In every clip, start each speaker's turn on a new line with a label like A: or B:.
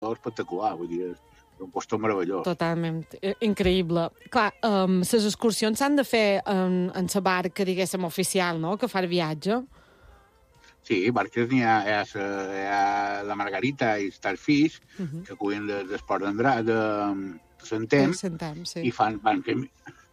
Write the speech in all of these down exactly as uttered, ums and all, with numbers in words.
A: puesto espectacular, vull dir, és un puesto meravellós.
B: Totalment, increïble. Clar, um, les excursions s'han de fer en, en la barca, diguéssim, oficial, no?, que fa el viatge.
A: Sí, barques n'hi ha, hi ha, la, hi ha la Margarita i Starfish, uh -huh. que acullen de, d'esport d'Andrà, de, de Sentem,
B: Sentem, sí.
A: i fan, van fent,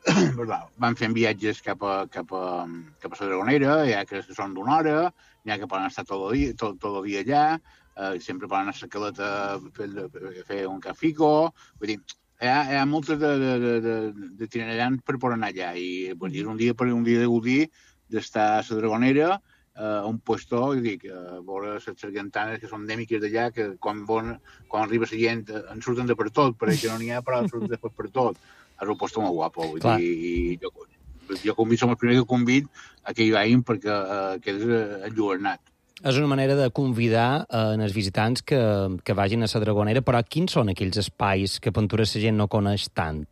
A: van fent viatges cap a, cap a, cap a la Dragonera, hi ha que són d'una hora, n'hi ha que poden estar tot el dia, tot, tot el dia allà, eh, sempre poden anar a la caleta a fer, a fer un cafico, vull dir, hi ha, hi ha moltes de, de, de, de, de tinerants per poder anar allà, i vull dir, un dia per un dia de gaudir d'estar a la Dragonera, Uh, un puesto, i dic, uh, veure les sargantanes que són endèmiques d'allà, que quan, bon, quan arriba la gent en surten de per tot, perquè no n'hi ha, però en surten de per tot. És un puesto molt guapo, vull Clar. dir, i jo, jo convido, som el primer que convido a que hi vagin perquè uh, quedes uh, enlluernat.
C: És una manera de convidar uh, els visitants que, que vagin a la Dragonera, però quins són aquells espais que Pentura la gent no coneix tant?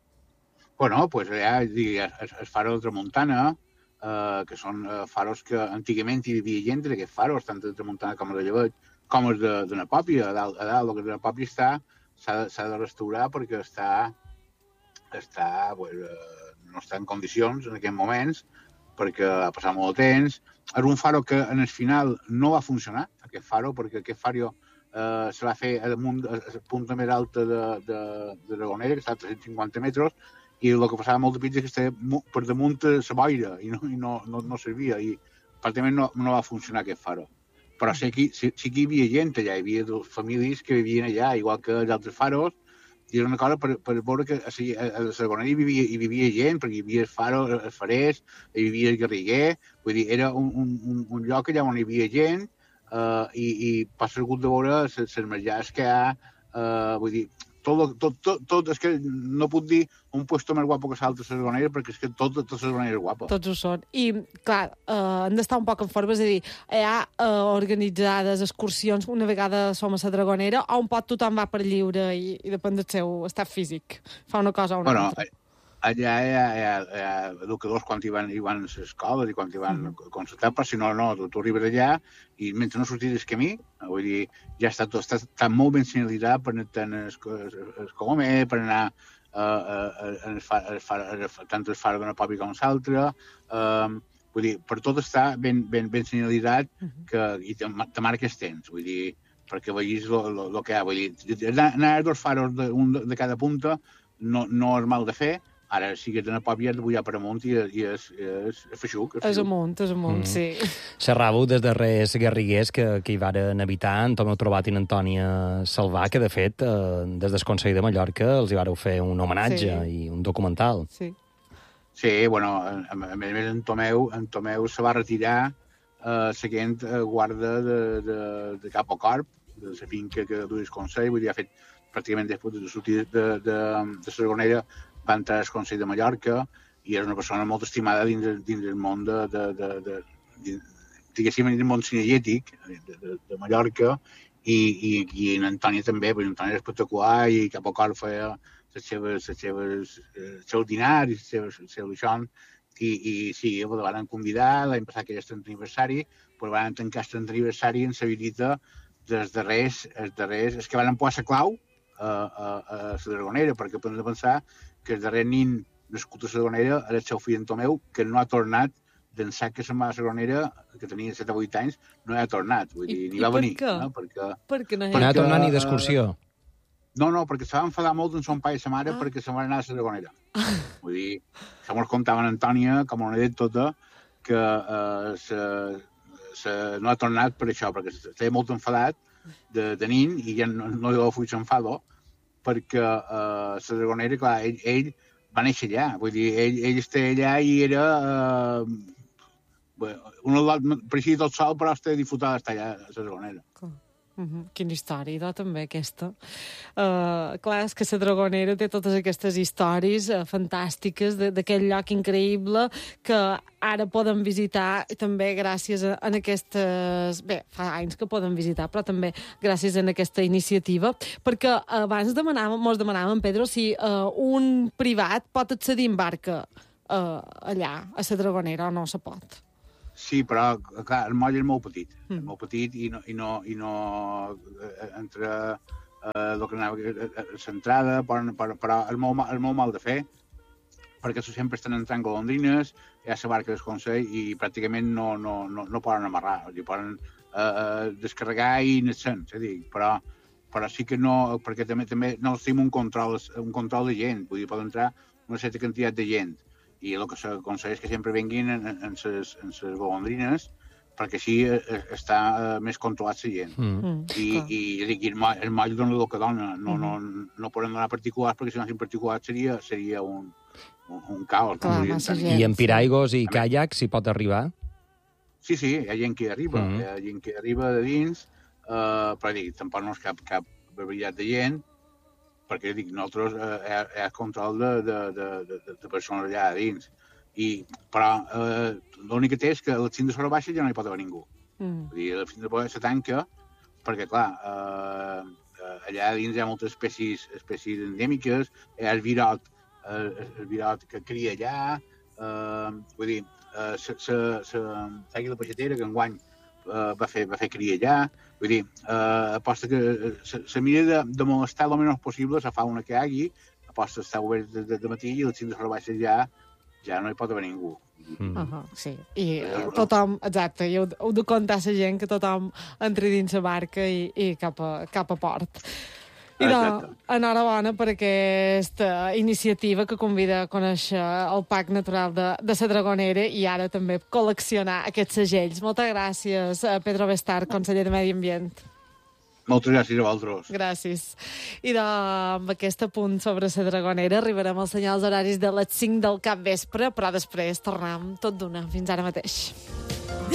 A: Bueno, pues allà, el, el faro de Tramuntana, Uh, que són uh, faros que antigament hi vivia gent d'aquests faros, tant de Tramuntana com de Llebeig, com els de, de Napòpia. A dalt, a dalt, el que de Napòpia està, s'ha de, s'ha de restaurar perquè està, està pues, uh, no està en condicions en aquests moments, perquè ha passat molt de temps. És un faro que en el final no va funcionar, aquest faro, perquè aquest faro uh, se va fer a damunt, a la punta més alta de, de, de Dragonera, que està a tres-cents cinquanta metres, i el que passava molt de pitja és que estava per damunt la boira i no, i no, no, no servia, i pràcticament no, no va funcionar aquest faro. Però sí que, sí, sí que hi havia gent allà, hi havia dues famílies que vivien allà, igual que els altres faros, i era una cosa per, per veure que a, a la Dragonera hi vivia, hi vivia gent, perquè hi havia el faro, el farers, hi havia el Garriguer, vull dir, era un, un, un lloc allà on hi havia gent, uh, i, i passa hagut de veure les merjars que hi ha, uh, vull dir, Tot, tot, tot, tot, és que no puc dir un puesto més guapo que l'altre a Dragonera, perquè és que tot, tot a Dragonera és guapo.
B: Tots ho són. I, clar, eh, han d'estar un poc en forma, és a dir, hi ha eh, organitzades excursions una vegada som a la Dragonera, on pot tothom va per lliure i, i depèn del seu estat físic. Fa una cosa o una
A: bueno,
B: altra.
A: Allà hi ha, hi ha, hi ha educadors quan hi van, hi van a les escoles i quan hi van mm. consultar, però si no, no, tu, tu arribes allà i mentre no sortis del camí, vull dir, ja està tot, està, està molt ben senyalitzat per anar tant el Colomer, per anar tant el far d'una pòbia com l'altre, vull dir, per tot està ben, ben, ben senyalitzat que, i te, te marques temps, vull dir, perquè vegis el que hi ha, vull dir, anar a dos faros de, un de cada punta no, no és mal de fer. Ara sí que tenen pop i has de pujar per amunt i, i és, és, és feixuc.
B: És amunt, és amunt, mm. sí.
C: Xerràveu des darrers guerriguers que, que hi varen habitar, en Tomeu Trobat i Antònia Salvà, que de fet, eh, des del Consell de Mallorca els hi vareu fer un homenatge sí. i un documental.
B: Sí,
A: sí bueno, a, a més a més en Tomeu, en Tomeu se va retirar eh, seguint guarda de, de, de Cap o Corp, de la finca que duia el Consell, vull dir, ha fet pràcticament després de sortir de, de, de, de la Dragonera, va entrar al Consell de Mallorca i és una persona molt estimada dins, dins el món de, de, de, de, de diguéssim, dins el món cinegètic de, de, de Mallorca i, i, i en Antònia també, perquè Antònia és espectacular i cap a cor feia les seves, les seves, els seus dinars i els seus, els seus lixons i, i sí, el van convidar l'any passat que era el trentè aniversari, però van tancar el trentè aniversari en la visita dels darrers, els darrers, és que van posar la clau a, a, a la Dragonera, perquè podem pensar que el darrer nin nascut a la Dragonera era el seu fill en Tomeu, que no ha tornat d'ençà que se'n va a la Dragonera, que tenia set o vuit anys, no ha tornat, vull dir, ni va venir.
B: I per què?
A: No? Perquè,
B: per què no hi
C: ha? No ha tornat ni d'excursió?
A: No, no, perquè se va enfadar molt amb son pare i sa mare ah. perquè se'n va anar a la Dragonera. Ah. Vull dir, se mos contava en Antònia, com una anècdota, que eh, se, se, no ha tornat per això, perquè estava molt enfadat de, de nin i ja no, no li fuig s'enfado, perquè uh, la Dragonera, clar, ell, ell va néixer allà, vull dir, ell, ell estava allà i era uh, un pareixia tot sol, però estava disfrutar d'estar allà a la Dragonera.
B: Uh-huh. Quina història, també, aquesta. Uh, clar, és que la Dragonera té totes aquestes històries uh, fantàstiques d'aquell lloc increïble que ara poden visitar també gràcies a, a aquestes... Bé, fa anys que poden visitar, però també gràcies a aquesta iniciativa, perquè abans demanàvem, mos demanàvem, Pedro, si uh, un privat pot accedir en barca uh, allà, a la Dragonera, o no se pot.
A: Sí, però, clar, el moll és molt petit, mm. és molt petit i no, i no, i no entre eh, el que anava a l'entrada, però, però és, molt, és molt mal de fer, perquè sempre estan entrant golondrines, hi ha la barca del Consell i pràcticament no, no, no, no poden amarrar, o sigui, poden eh, descarregar i anar-se'n, és a dir, però, però sí que no, perquè també, també no tenim un control, un control de gent, vull dir, pot entrar una certa quantitat de gent, i el que s'aconsella és que sempre vinguin en, en les en ses golondrines, perquè així està uh, més controlat la gent. Mm. I, i, i, i el moll, el moll dona el que dona, no, no, no poden donar particulars, perquè si no, si en particular seria, seria un, un, un caos.
B: Clar,
C: I en piraigos i caiacs s'hi pot arribar?
A: Sí, sí, hi ha gent que arriba, mm. hi ha gent que arriba de dins, uh, però dic, tampoc no és cap, cap barbaritat de gent, perquè dic, nosaltres eh, hi, ha, hi ha control de, de, de, de, de persones allà a dins. I, però eh, l'únic que té és que a la cinta sobre baixa ja no hi pot haver ningú. Mm. Vull dir, la cinta se tanca perquè, clar, eh, allà dins hi ha moltes espècies, espècies endèmiques, hi ha el virot, eh, el virot que cria allà, eh, vull dir, l'àguila peixatera que enguany eh, va, fer, va fer cria allà, vull dir, eh, aposta que la mira de, de molestar el menys possible, la fauna que hi hagi, aposta està obert de, de, de matí i la cinta sobre baixa ja ja no hi pot haver ningú.
B: Mm. Uh -huh, sí, i tothom, exacte, i heu, heu de contar a la gent que tothom entri dins la barca i, i cap, a, cap a port. I de, enhorabona per aquesta iniciativa que convida a conèixer el Parc Natural de, de la Dragonera i ara també col·leccionar aquests segells. Moltes gràcies, Pedro Bestart, conseller de Medi Ambient.
A: Moltes gràcies a vosaltres.
B: Gràcies. I de, amb aquest apunt sobre la Dragonera arribarem als senyals horaris de les cinc del capvespre, però després tornem tot d'una. Fins ara mateix.